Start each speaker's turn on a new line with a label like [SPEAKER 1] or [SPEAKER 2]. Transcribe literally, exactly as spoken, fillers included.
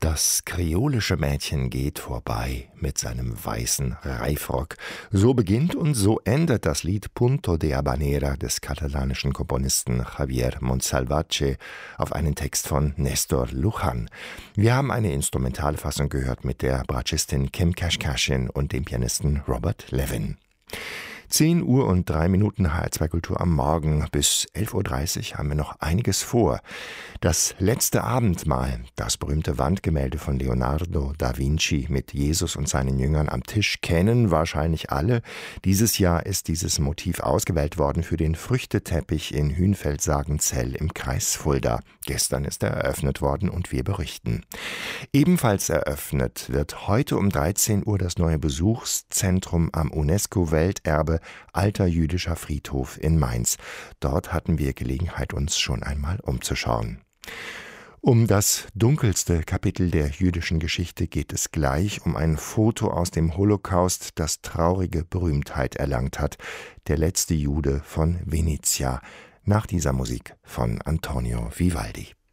[SPEAKER 1] Das kreolische Mädchen geht vorbei mit seinem weißen Reifrock. So beginnt und so endet das Lied Punto de Habanera des katalanischen Komponisten Javier Montsalvatge auf einen Text von Néstor Luján. Wir haben eine Instrumentalfassung gehört mit der Bratschistin Kim Kashkashin und dem Pianisten Robert Levin. zehn Uhr und drei Minuten H R zwei Kultur am Morgen. Bis elf Uhr dreißig haben wir noch einiges vor. Das letzte Abendmahl, das berühmte Wandgemälde von Leonardo da Vinci mit Jesus und seinen Jüngern am Tisch, kennen wahrscheinlich alle. Dieses Jahr ist dieses Motiv ausgewählt worden für den Früchteteppich in Hünfeld-Sagenzell im Kreis Fulda. Gestern ist er eröffnet worden und wir berichten. Ebenfalls eröffnet wird heute um dreizehn Uhr das neue Besuchszentrum am UNESCO-Welterbe Alter jüdischer Friedhof in Mainz. Dort hatten wir Gelegenheit, uns schon einmal umzuschauen. Um das dunkelste Kapitel der jüdischen Geschichte geht es gleich, um ein Foto aus dem Holocaust, das traurige Berühmtheit erlangt hat. Der letzte Jude von Venezia. Nach dieser Musik von Antonio Vivaldi.